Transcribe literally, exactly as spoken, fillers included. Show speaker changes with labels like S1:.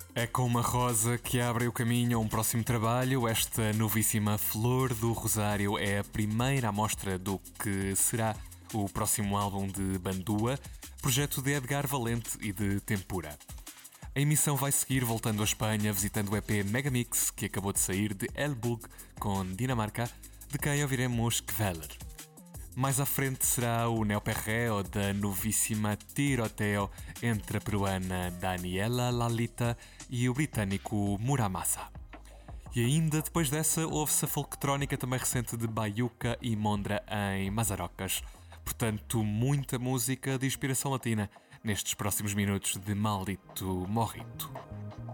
S1: É com uma rosa que abre o caminho a um próximo trabalho. Esta novíssima Flor do Rosário é a primeira amostra do que será o próximo álbum de Bandua, projeto de Edgar Valente e de Tempura. A emissão vai seguir voltando à Espanha, visitando o E P Megamix, que acabou de sair de El Bug com Dinamarca, de quem ouviremos Kveler. Mais à frente será o neoperreo da novíssima Tiroteo entre a peruana Daniela Lalita e o britânico Muramasa. E ainda depois dessa houve-se a folctrónica também recente de Baiuca e Mondra em Mazarocas. Portanto, muita música de inspiração latina nestes próximos minutos de Maldito Morrito.